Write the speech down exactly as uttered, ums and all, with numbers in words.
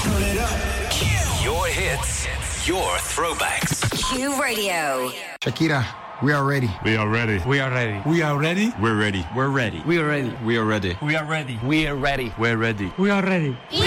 Turn it up. Your hits, your throwbacks. Q Radio. Shakira, we are ready. We are ready. We are ready. We are ready. We're ready. We're ready. We are ready. We are ready. We are ready. We are ready. We're ready. We are ready. We are ready.